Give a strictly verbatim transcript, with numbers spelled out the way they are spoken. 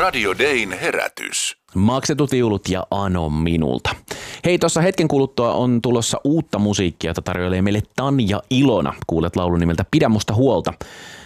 Radio Dayn herätys. Maksetut viulut ja Ano minulta. Hei, tuossa hetken kuluttua on tulossa uutta musiikkia, jota tarjoilee meille Tanja Ilona. Kuulet laulun nimeltä Pidä musta huolta.